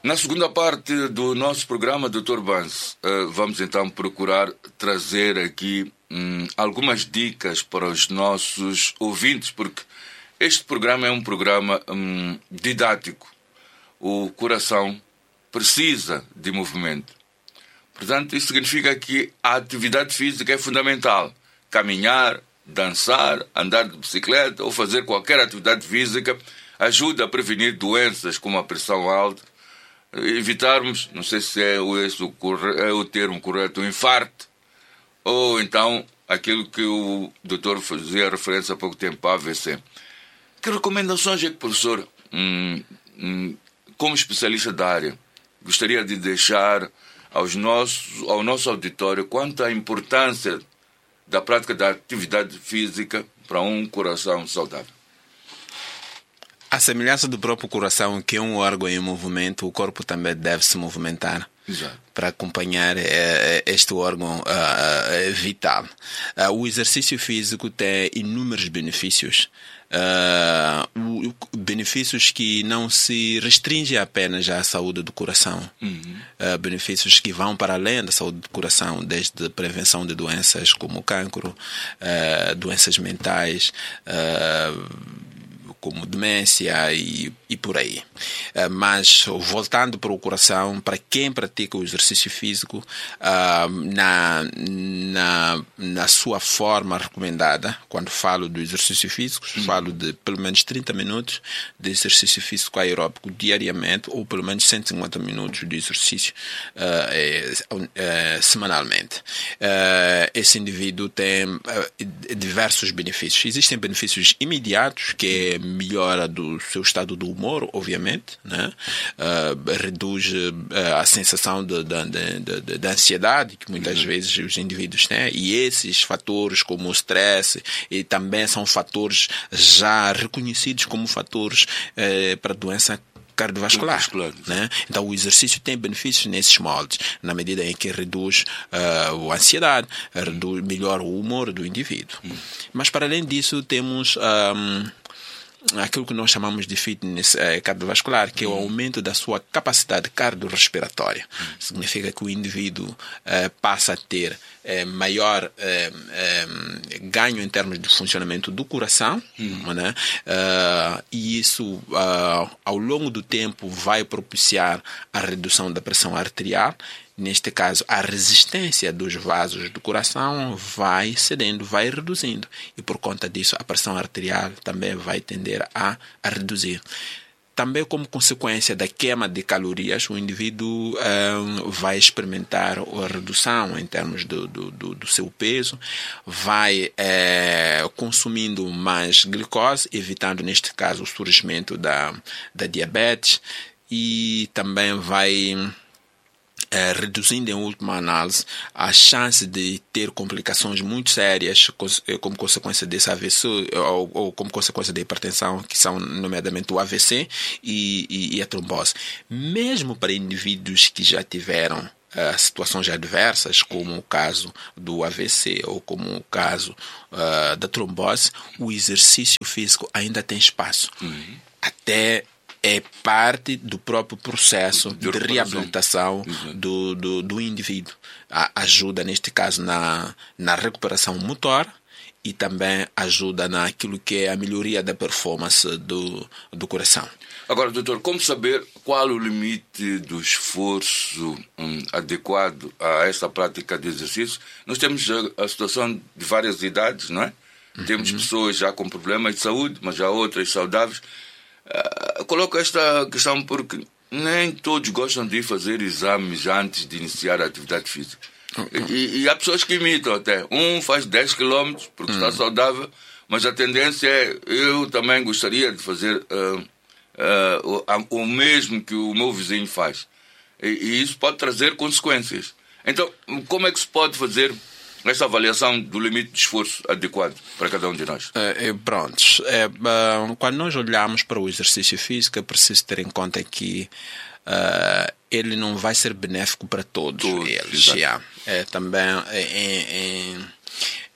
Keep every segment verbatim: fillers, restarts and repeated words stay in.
Na segunda parte do nosso programa, doutor Banse, vamos então procurar trazer aqui hum, algumas dicas para os nossos ouvintes, porque este programa é um programa hum, didático. O coração precisa de movimento. Portanto, isso significa que a atividade física é fundamental. Caminhar, dançar, andar de bicicleta ou fazer qualquer atividade física ajuda a prevenir doenças como a pressão alta, evitarmos, não sei se é esse o, é o termo correto, o infarto, ou então aquilo que o doutor fazia referência há pouco tempo, a AVC. Que recomendações é que o professor, hum, hum, como especialista da área, gostaria de deixar aos nossos, ao nosso auditório quanto à importância da prática da atividade física para um coração saudável? A semelhança do próprio coração, que é um órgão em movimento, o corpo também deve se movimentar. Exato. Para acompanhar eh, este órgão uh, vital. Uh, o exercício físico tem inúmeros benefícios. Uh, benefícios que não se restringem apenas à saúde do coração. Uhum. Uh, benefícios que vão para além da saúde do coração, desde a prevenção de doenças como o cancro, uh, doenças mentais, uh, como demência e, e por aí. Uh, mas, voltando para o coração, para quem pratica o exercício físico, uh, na, na, na sua forma recomendada, quando falo do exercício físico, hum. falo de pelo menos trinta minutos de exercício físico aeróbico diariamente, ou pelo menos cento e cinquenta minutos de exercício uh, é, é, semanalmente. Uh, esse indivíduo tem uh, diversos benefícios. Existem benefícios imediatos, que é melhora do seu estado do humor, obviamente, né? Uh, reduz uh, a sensação de, de, de, de, de ansiedade que muitas uhum. vezes os indivíduos têm, e esses fatores como o stress e também são fatores já reconhecidos como fatores uh, para doença cardiovascular, né? Então o exercício tem benefícios nesses moldes, na medida em que reduz uh, a ansiedade, reduz, melhora o humor do indivíduo. Uhum. Mas para além disso temos um, aquilo que nós chamamos de fitness eh, cardiovascular, que é o aumento da sua capacidade cardiorrespiratória. Uhum. Significa que o indivíduo eh, passa a ter eh, maior eh, eh, ganho em termos de funcionamento do coração, uhum. né? Uh, e isso, uh, ao longo do tempo, vai propiciar a redução da pressão arterial. Neste caso, a resistência dos vasos do coração vai cedendo, vai reduzindo. E por conta disso, a pressão arterial também vai tender a, a reduzir. Também como consequência da queima de calorias, o indivíduo um, vai experimentar a redução em termos do, do, do, do seu peso, vai é, consumindo mais glicose, evitando, neste caso, o surgimento da, da diabetes, e também vai É, reduzindo em última análise a chance de ter complicações muito sérias como consequência desse A V C ou, ou como consequência da hipertensão, que são nomeadamente o A V C e, e, e a trombose. Mesmo para indivíduos que já tiveram uh, situações adversas, como o caso do A V C ou como o caso uh, da trombose, o exercício físico ainda tem espaço. Uhum. Até é parte do próprio processo de, de reabilitação do, do, do indivíduo. A, ajuda, neste caso, na, na recuperação motora e também ajuda naquilo que é a melhoria da performance do, do coração. Agora, doutor, como saber qual o limite do esforço hum, adequado a essa prática de exercício? Nós temos a, a situação de várias idades, não é? Uhum. Temos pessoas já com problemas de saúde, mas já outras saudáveis. Uh, coloco esta questão porque nem todos gostam de fazer exames antes de iniciar a atividade física. Uh-huh. E, e há pessoas que imitam até. Um faz dez quilômetros porque uh-huh. está saudável, mas a tendência é, eu também gostaria de fazer uh, uh, o, o mesmo que o meu vizinho faz. E, e isso pode trazer consequências. Então, como é que se pode fazer essa avaliação do limite de esforço adequado para cada um de nós? É, é, pronto. É, uh, quando nós olhamos para o exercício físico, é preciso ter em conta que uh, ele não vai ser benéfico para todos, todos eles. Yeah. É, também em, em,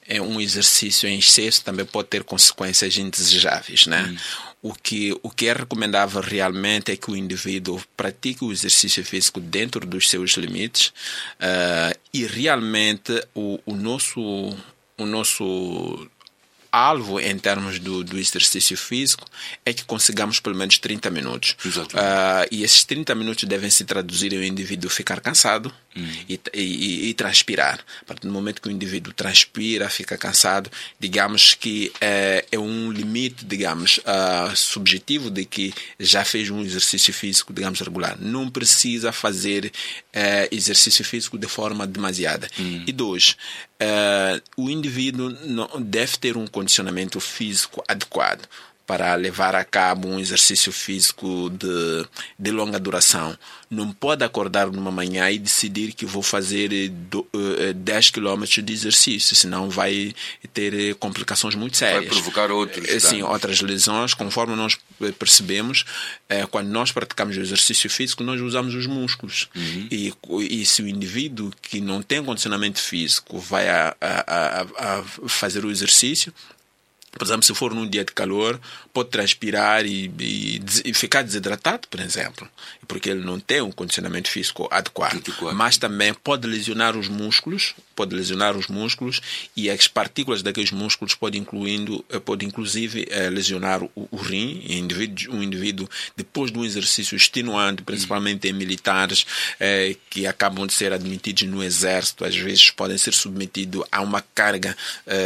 é um exercício em excesso também pode ter consequências indesejáveis, né? Hum. O que, o que é recomendável realmente é que o indivíduo pratique o exercício físico dentro dos seus limites uh, e realmente o, o nosso, o nosso alvo em termos do, do exercício físico é que consigamos pelo menos trinta minutos. Uh, e esses trinta minutos devem se traduzir em o indivíduo ficar cansado hum. e, e, e transpirar. A partir do momento que o indivíduo transpira, fica cansado, digamos que uh, é um limite, digamos, uh, subjetivo de que já fez um exercício físico, digamos, regular. Não precisa fazer uh, exercício físico de forma demasiada. Hum. E dois, uh, o indivíduo não, deve ter um condicionamento físico adequado para levar a cabo um exercício físico de, de longa duração. Não pode acordar numa manhã e decidir que vou fazer do, uh, dez quilômetros de exercício, senão vai ter complicações muito sérias. Vai provocar outros. Sim, outras lesões. Conforme nós percebemos, eh, quando nós praticamos o exercício físico, nós usamos os músculos. Uhum. E, e se o indivíduo que não tem condicionamento físico vai a, a, a, a fazer o exercício, por exemplo, se for num dia de calor, pode transpirar e, e, e ficar desidratado, por exemplo, porque ele não tem um condicionamento físico adequado. Mas também pode lesionar os músculos, pode lesionar os músculos e as partículas daqueles músculos pode, incluindo, pode inclusive lesionar o, o rim. E indivíduo, um indivíduo, depois de um exercício extenuante, principalmente em militares eh, que acabam de ser admitidos no exército, às vezes podem ser submetidos a uma carga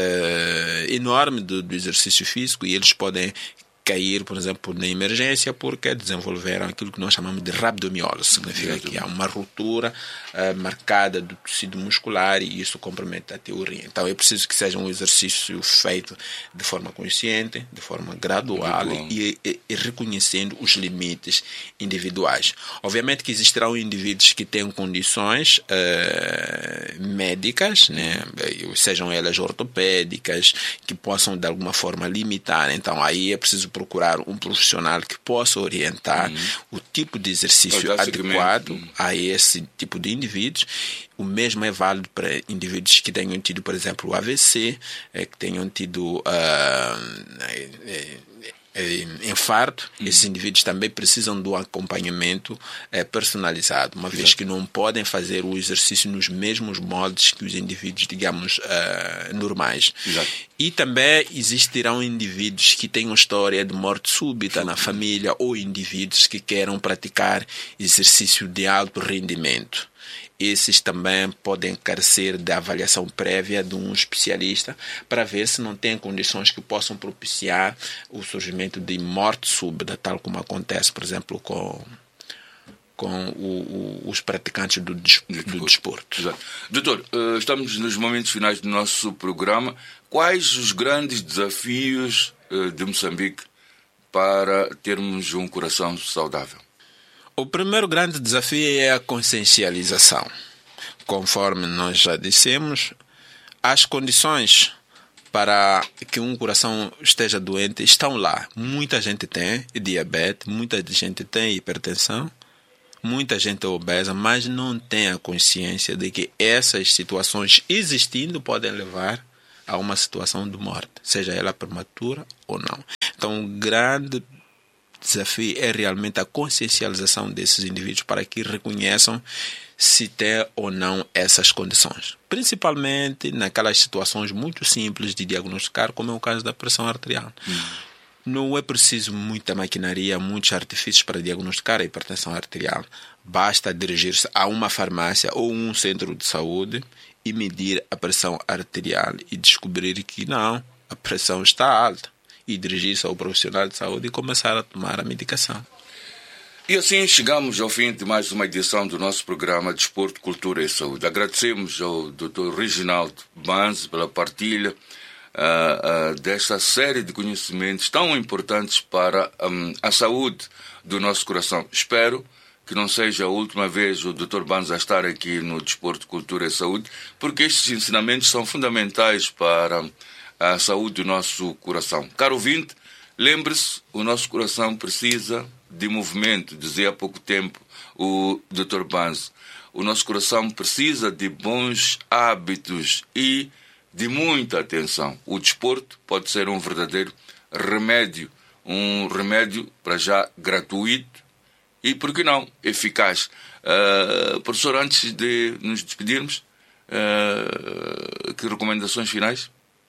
eh, enorme do, do exercício físico e eles podem cair, por exemplo, na emergência porque desenvolveram aquilo que nós chamamos de rabdomiólise. Significa que há uma ruptura uh, marcada do tecido muscular e isso compromete a teoria. Então é preciso que seja um exercício feito de forma consciente, de forma gradual e, e, e reconhecendo os limites individuais. Obviamente que existirão indivíduos que têm condições uh, médicas, né? Sejam elas ortopédicas, que possam de alguma forma limitar. Então aí é preciso procurar um profissional que possa orientar uhum. o tipo de exercício adequado uhum. a esse tipo de indivíduos. O mesmo é válido para indivíduos que tenham tido, por exemplo, o A V C, é, que tenham tido uh, é, é, é, infarto. Uhum. Esses indivíduos também precisam do acompanhamento é, personalizado, uma Exato. vez que não podem fazer o exercício nos mesmos moldes que os indivíduos, digamos, uh, normais. Exato. E também existirão indivíduos que tenham história de morte súbita na família ou indivíduos que queiram praticar exercício de alto rendimento. Esses também podem carecer da avaliação prévia de um especialista para ver se não têm condições que possam propiciar o surgimento de morte súbita, tal como acontece, por exemplo, com, com o, o, os praticantes do, do desporto. Exato. Doutor, estamos nos momentos finais do nosso programa. Quais os grandes desafios de Moçambique para termos um coração saudável? O primeiro grande desafio é a consciencialização. Conforme nós já dissemos, as condições para que um coração esteja doente estão lá. Muita gente tem diabetes, muita gente tem hipertensão, muita gente é obesa, mas não tem a consciência de que essas situações existindo podem levar a uma situação de morte, seja ela prematura ou não. Então, um grande desafio é realmente a consciencialização desses indivíduos para que reconheçam se tem ou não essas condições. Principalmente naquelas situações muito simples de diagnosticar, como é o caso da pressão arterial. Hum. Não é preciso muita maquinaria, muitos artifícios para diagnosticar a hipertensão arterial. Basta dirigir-se a uma farmácia ou um centro de saúde e medir a pressão arterial e descobrir que não, a pressão está alta. E dirigir-se ao profissional de saúde e começar a tomar a medicação. E assim chegamos ao fim de mais uma edição do nosso programa Desporto, Cultura e Saúde. Agradecemos ao doutor Reginaldo Banzi pela partilha uh, uh, desta série de conhecimentos tão importantes para um, a saúde do nosso coração. Espero que não seja a última vez o doutor Banzi a estar aqui no Desporto, Cultura e Saúde, porque estes ensinamentos são fundamentais para a saúde do nosso coração. Caro ouvinte, lembre-se, o nosso coração precisa de movimento, dizia há pouco tempo o doutor Banzi. O nosso coração precisa de bons hábitos e de muita atenção. O desporto pode ser um verdadeiro remédio, um remédio para já gratuito e, por que não, eficaz. Uh, professor, antes de nos despedirmos, uh, que recomendações finais?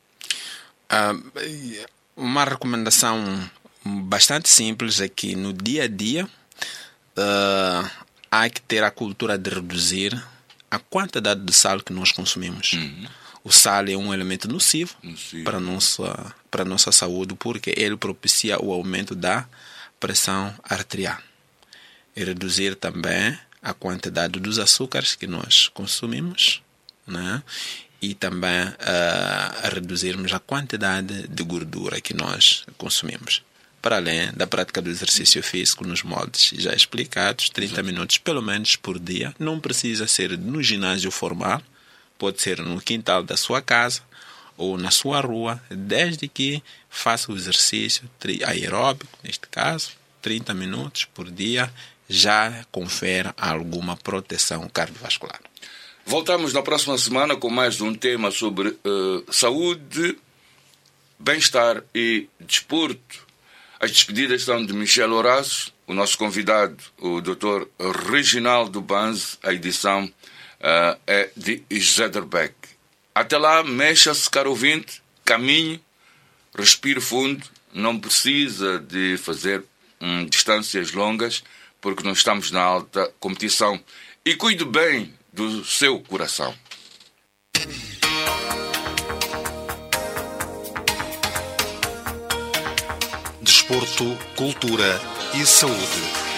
Uh, uma recomendação bastante simples é que no dia a dia uh, há que ter a cultura de reduzir a quantidade de sal que nós consumimos. Uhum. O sal é um elemento nocivo, nocivo. Para, a nossa, para a nossa saúde, porque ele propicia o aumento da pressão arterial. E reduzir também a quantidade dos açúcares que nós consumimos, né? E também uh, reduzirmos a quantidade de gordura que nós consumimos. Para além da prática do exercício físico nos moldes já explicados, trinta minutos pelo menos por dia. Não precisa ser no ginásio formal, pode ser no quintal da sua casa ou na sua rua, desde que faça o exercício aeróbico, neste caso, trinta minutos por dia, já confere alguma proteção cardiovascular. Voltamos na próxima semana com mais um tema sobre uh, saúde, bem-estar e desporto. As despedidas são de Michel Horácio, o nosso convidado, o doutor Reginaldo Banz. A edição uh, é de José Derbeck. Até lá, mexa-se, caro ouvinte, caminhe, respire fundo, não precisa de fazer hum, distâncias longas, porque não estamos na alta competição. E cuide bem do seu coração. Desporto, cultura e saúde.